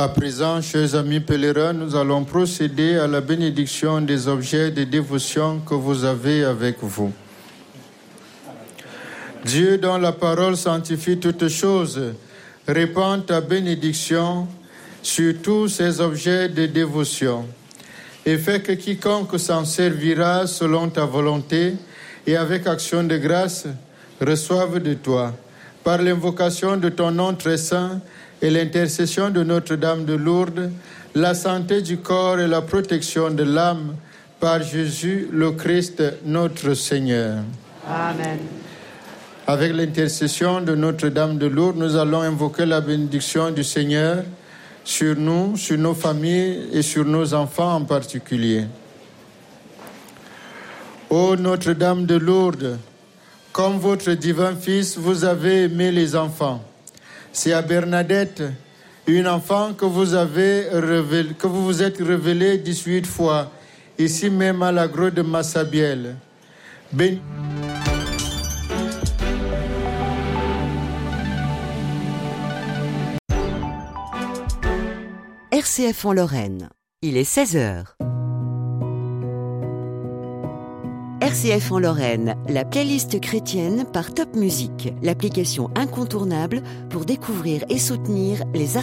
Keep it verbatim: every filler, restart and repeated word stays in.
À présent, chers amis pèlerins, nous allons procéder à la bénédiction des objets de dévotion que vous avez avec vous. Dieu, dont la parole sanctifie toutes choses, répand ta bénédiction sur tous ces objets de dévotion et fait que quiconque s'en servira selon ta volonté et avec action de grâce reçoive de toi, par l'invocation de ton nom très saint et l'intercession de Notre-Dame de Lourdes, la santé du corps et la protection de l'âme, par Jésus le Christ notre Seigneur. Amen. Avec l'intercession de Notre-Dame de Lourdes, nous allons invoquer la bénédiction du Seigneur sur nous, sur nos familles et sur nos enfants en particulier. Ô Notre-Dame de Lourdes, comme votre divin Fils, vous avez aimé les enfants. C'est à Bernadette, une enfant que vous avez révélé, que vous vous êtes révélée dix-huit fois, ici même à la grotte de Massabielle. Ben... R C F en Lorraine, il est seize heures. R C F en Lorraine, la playlist chrétienne par Top Music, l'application incontournable pour découvrir et soutenir les artistes